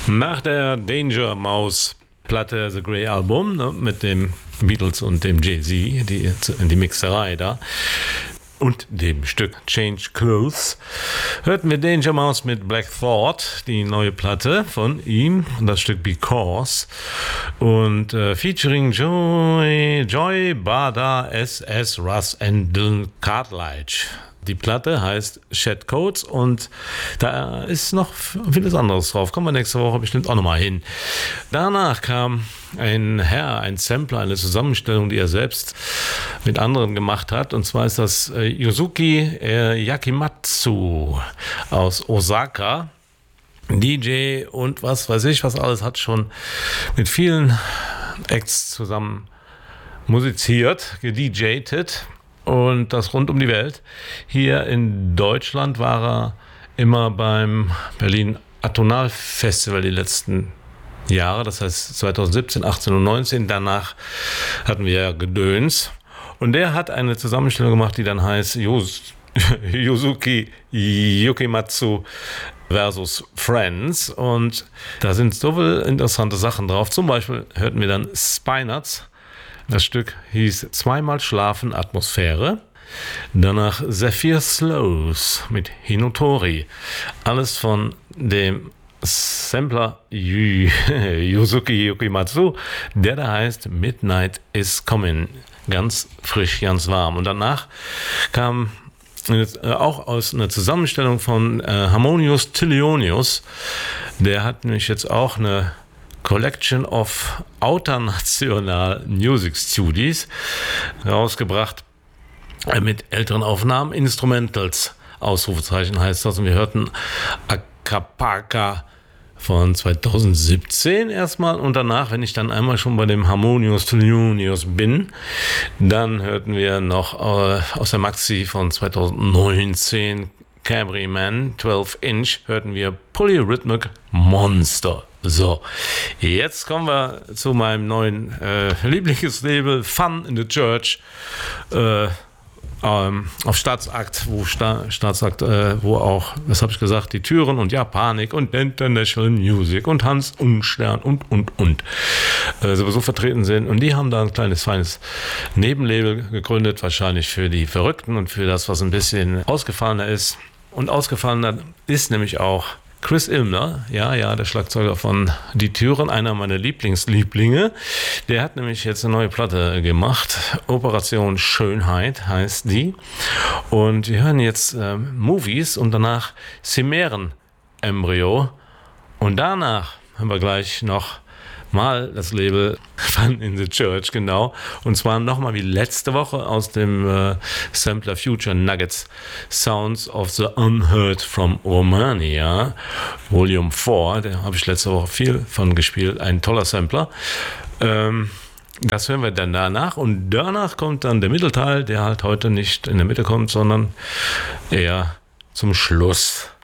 Nach der Danger Mouse Platte The Grey Album, ne, mit dem Beatles und dem Jay-Z, die Mixerei da, und dem Stück Change Clothes, hörten wir Danger Mouse mit Black Thought, die neue Platte von ihm, das Stück Because, und featuring Joy Bada, S.S. Russ und Dylan Cartledge. Die Platte heißt Shed Codes und da ist noch vieles anderes drauf. Kommen wir nächste Woche bestimmt auch nochmal hin. Danach kam ein Sampler, eine Zusammenstellung, die er selbst mit anderen gemacht hat. Und zwar ist das Yuzuki Yakimatsu aus Osaka. DJ und was weiß ich, was alles, hat schon mit vielen Acts zusammen musiziert, gedjtet. Und das rund um die Welt. Hier in Deutschland war er immer beim Berlin Atonal Festival die letzten Jahre, das heißt 2017, 18 und 19. Danach hatten wir ja Gedöns. Und der hat eine Zusammenstellung gemacht, die dann heißt Yuzuki Yakimatsu versus Friends. Und da sind so viele interessante Sachen drauf. Zum Beispiel hörten wir dann Spy-Nuts. Das Stück hieß Zweimal Schlafen Atmosphäre. Danach Zephyr Slows mit Hinotori. Alles von dem Sampler Yuzuki Yakimatsu, der da heißt Midnight is Coming. Ganz frisch, ganz warm. Und danach kam auch aus einer Zusammenstellung von Harmonious Tilionius. Der hat nämlich jetzt auch eine Collection of Outernational Music Studies rausgebracht mit älteren Aufnahmen, Instrumentals, Ausrufezeichen heißt das. Und wir hörten Akapaka von 2017 erstmal und danach, wenn ich dann einmal schon bei dem Harmonious Tilionius bin, dann hörten wir noch aus der Maxi von 2019 Camry-Man 12 Inch hörten wir Polyrhythmic Monster. So, jetzt kommen wir zu meinem neuen Lieblingslabel Fun in the Church auf Staatsakt, wo auch, was habe ich gesagt, die Türen und Japanik und International Music und Hans Unstern und sowieso vertreten sind. Und die haben da ein kleines, feines Nebenlabel gegründet, wahrscheinlich für die Verrückten und für das, was ein bisschen ausgefallener ist. Und ausgefallener ist nämlich auch Chris Ilmner, der Schlagzeuger von Die Türen, einer meiner Lieblingslieblinge, der hat nämlich jetzt eine neue Platte gemacht. Operation Schönheit heißt die. Und wir hören jetzt Movies und danach Chimären Embryo. Und danach haben wir gleich noch mal das Label Fun in the Church, genau. Und zwar nochmal wie letzte Woche aus dem Sampler Future Nuggets Sounds of the Unheard from Romania, Volume 4. Da habe ich letzte Woche viel von gespielt. Ein toller Sampler. Das hören wir dann danach. Und danach kommt dann der Mittelteil, der halt heute nicht in der Mitte kommt, sondern eher zum Schluss.